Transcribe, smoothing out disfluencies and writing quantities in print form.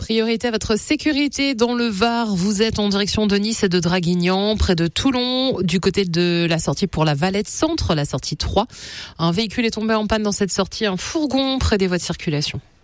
Priorité à votre sécurité dans le Var. Vous êtes en direction de Nice et de Draguignan, près de Toulon, du côté de la sortie pour la Valette Centre, la sortie 3. Un véhicule est tombé en panne dans cette sortie, un fourgon près des voies de circulation.